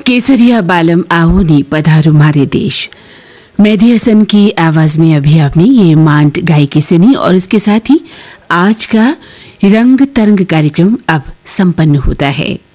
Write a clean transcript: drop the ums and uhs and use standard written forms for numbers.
केसरिया बालम आओ नी पधारो मारे देश। मेहदी हसन की आवाज में अभी आपने ये मांड गायकी सुनी और इसके साथ ही आज का रंग तरंग कार्यक्रम अब संपन्न होता है।